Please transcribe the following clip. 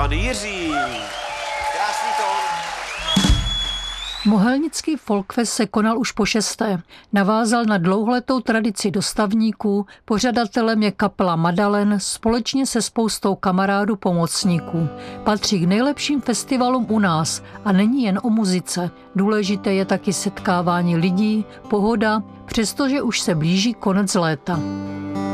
Pan Jiří. Krásný tón. Mohelnický folkfest se konal už po 6. Navázal na dlouholetou tradici dostavníků, pořadatelem je kapela Madalen společně se spoustou kamarádů pomocníků. Patří k nejlepším festivalům u nás a není jen o muzice. Důležité je taky setkávání lidí, pohoda, přestože už se blíží konec léta.